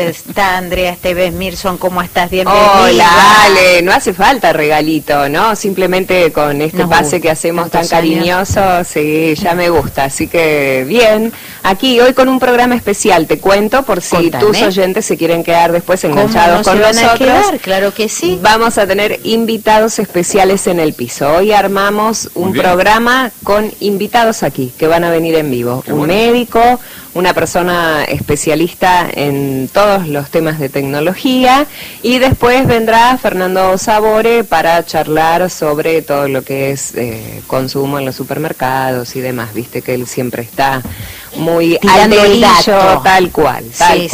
Está Andrea Esteves Mirson, ¿cómo estás? Bienvenida. Hola, Ale, no hace falta regalito, ¿no? Simplemente con este pase que hacemos tan cariñoso, sí, ya me gusta. Así que bien, aquí hoy con un programa especial, te cuento, por si tus oyentes se quieren quedar después enganchados con nosotros. Quedar? Claro que sí. Vamos a tener invitados especiales en el piso. Hoy armamos un programa con invitados aquí, que van a venir en vivo. Un médico, una persona especialista en todos los temas de tecnología, y después vendrá Fernando Sabore para charlar sobre todo lo que es consumo en los supermercados y demás. Viste que él siempre está muy al dedillo, tal cual.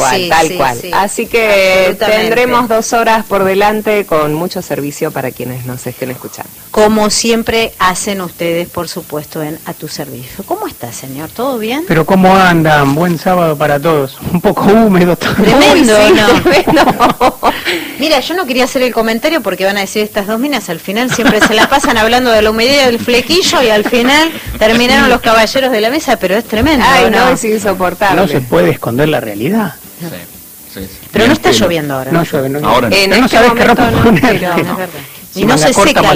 Así que tendremos 2 horas por delante con mucho servicio para quienes nos estén escuchando. Como siempre hacen ustedes, por supuesto, en A Tu Servicio. ¿Cómo está, señor? ¿Todo bien? Pero ¿cómo andan? Buen sábado para todos. Un poco húmedo todo. Tremendo, tremendo. Mira, yo no quería hacer el comentario porque van a decir estas dos minas al final siempre se la pasan hablando de la humedad del flequillo y al final terminaron los caballeros de la mesa, pero es tremendo. Ay, no, es insoportable. No se puede esconder la realidad. No. Sí. Pero no está lloviendo ahora. No llueve, no. Ahora no sabes qué ropa poner. Es verdad. Y no se seca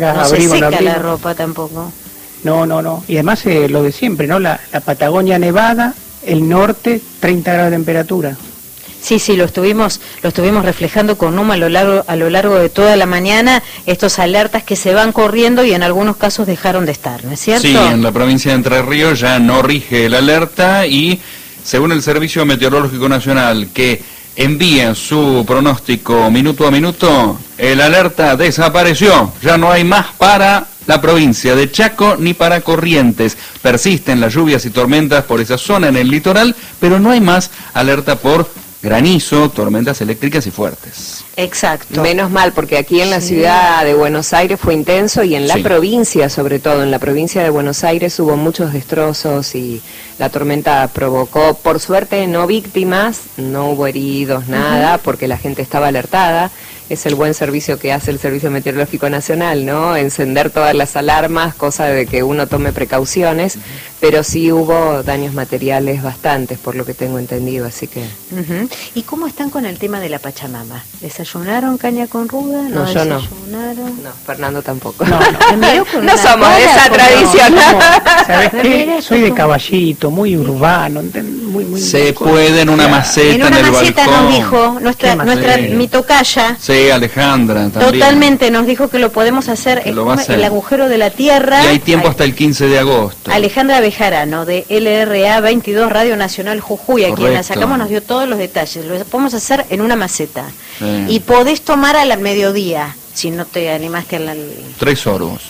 la ropa tampoco. No. Y además lo de siempre, ¿no? La Patagonia nevada, el norte, 30 grados de temperatura. Sí, lo estuvimos reflejando con Numa a lo largo de toda la mañana, estos alertas que se van corriendo y en algunos casos dejaron de estar, ¿no es cierto? Sí, en la provincia de Entre Ríos ya no rige el alerta y según el Servicio Meteorológico Nacional, que envía su pronóstico minuto a minuto, el alerta desapareció, ya no hay más para la provincia de Chaco ni para Corrientes. Persisten las lluvias y tormentas por esa zona en el litoral, pero no hay más alerta por granizo, tormentas eléctricas y fuertes. Exacto. Menos mal, porque aquí en la ciudad de Buenos Aires fue intenso y en la provincia, sobre todo en la provincia de Buenos Aires, hubo muchos destrozos y la tormenta provocó, por suerte, no víctimas, no hubo heridos, nada, porque la gente estaba alertada. Es el buen servicio que hace el Servicio Meteorológico Nacional, ¿no? Encender todas las alarmas, cosa de que uno tome precauciones, pero sí hubo daños materiales bastantes, por lo que tengo entendido, así que... ¿Y cómo están con el tema de la Pachamama? ¿Desayunaron caña con ruda? No, yo no. No, Fernando tampoco. No somos de esa tradición. ¿Sabes qué? Soy de Caballito, muy urbano, muy se puede en una maceta en el balcón. Nos dijo nuestra mi tocaya. Sí, Alejandra también. Totalmente, nos dijo que lo podemos hacer en el agujero de la tierra. Y hay tiempo hasta el 15 de agosto. Alejandra Bejarano, de LRA 22 Radio Nacional Jujuy, a quien la sacamos, nos dio todos los detalles. Lo podemos hacer en una maceta. Sí. Y podés tomar al mediodía, si no te animaste a 3 soros.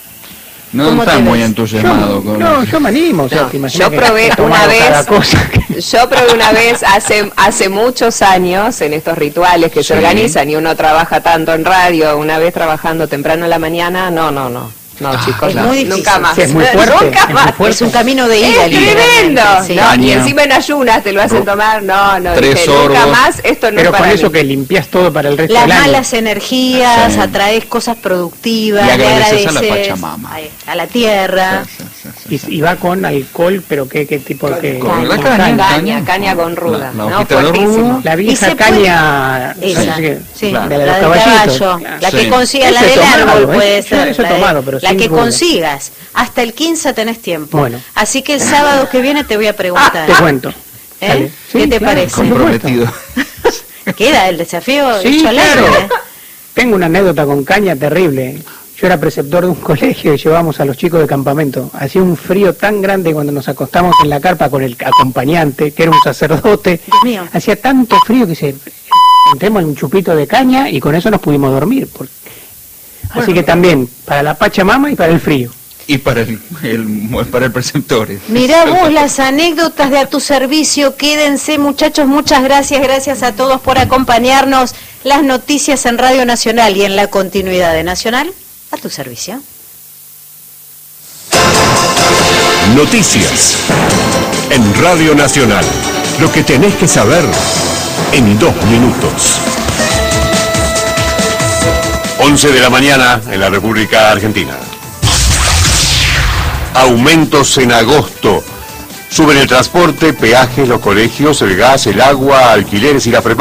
No está muy entusiasmado con eso. Yo me animo. Yo probé una vez hace muchos años en estos rituales que se organizan y uno trabaja tanto en radio, una vez trabajando temprano en la mañana, no, chicos, nunca más. Es muy fuerte, nunca más. Es un camino de ida. Es tremendo. Sí. Y encima en ayunas te lo hacen tomar. No, 3 horas. Nunca más, esto no pero es para con mí. eso que limpias todo para el resto del año. Las malas energías, atraes cosas productivas, y agradeces a la Pachamama, a la tierra. Y va con alcohol, pero ¿qué tipo de caña con ruda, ¿no? Fuertísimo. La vieja caña de los caballitos, la que consiga, la del árbol puede ser. Eso he tomado, pero la que consigas. Hasta el 15 tenés tiempo. Bueno. Así que el sábado que viene te voy a preguntar. Te cuento. ¿Qué te parece? Comprometido. Queda el desafío hecho al aire. Claro. Tengo una anécdota con caña terrible. Yo era preceptor de un colegio y llevábamos a los chicos de campamento. Hacía un frío tan grande cuando nos acostamos en la carpa con el acompañante, que era un sacerdote. Dios mío. Hacía tanto frío que entremos en un chupito de caña y con eso nos pudimos dormir. Así que también, para la Pachamama y para el frío. Y para el preceptor. Mirá vos las anécdotas de A Tu Servicio. Quédense, muchachos, muchas gracias a todos por acompañarnos. Las noticias en Radio Nacional y en la continuidad de Nacional, A Tu Servicio. Noticias en Radio Nacional. Lo que tenés que saber en 2 minutos. 11 de la mañana en la República Argentina. Aumentos en agosto. Suben el transporte, peajes, los colegios, el gas, el agua, alquileres y la preparación.